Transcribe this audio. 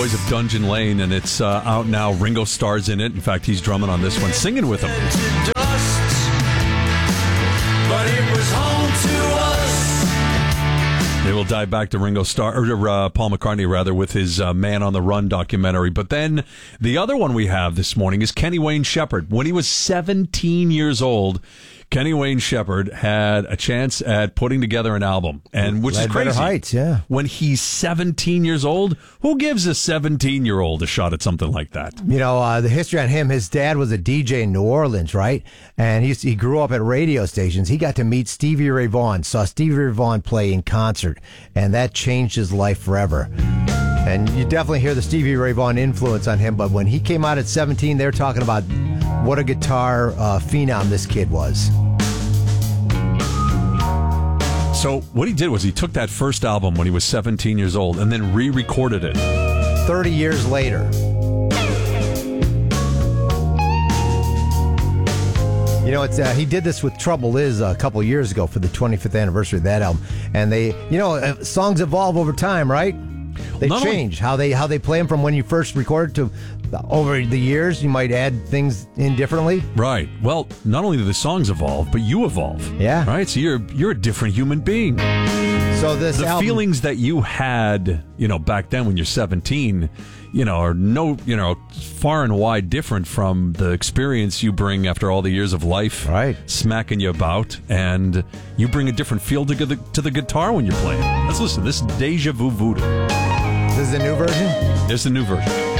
Boys of Dungeon Lane, and it's out now. Ringo Starr's in it. In fact, he's drumming on this one, singing with him. But it was home to us. They will dive back to Ringo Starr, or Paul McCartney, rather, with his Man on the Run documentary. But then the other one we have this morning is Kenny Wayne Shepherd. When he was 17 years old, Kenny Wayne Shepherd had a chance at putting together an album, and which is crazy. Heights, yeah. When he's 17 years old, who gives a 17-year-old a shot at something like that? You know, the history on him, his dad was a DJ in New Orleans, right? And he grew up at radio stations. He got to meet Stevie Ray Vaughan, saw Stevie Ray Vaughan play in concert, and that changed his life forever. And you definitely hear the Stevie Ray Vaughan influence on him, but when he came out at 17, they're talking about what a guitar phenom this kid was. So what he did was he took that first album when he was 17 years old and then re-recorded it. 30 years later. You know, he did this with Trouble Is a couple years ago for the 25th anniversary of that album. And songs evolve over time, right? They change how they play them from when you first recorded to over the years. You might add things in differently. Right. Well, not only do the songs evolve, but you evolve. Yeah. Right. So you're a different human being. So the feelings that you had, back then when you're 17, are far and wide different from the experience you bring after all the years of life, right, smacking you about, and you bring a different feel to the guitar when you're playing. Let's listen. This is Deja Vu Voodoo. This is the new version? This is the new version.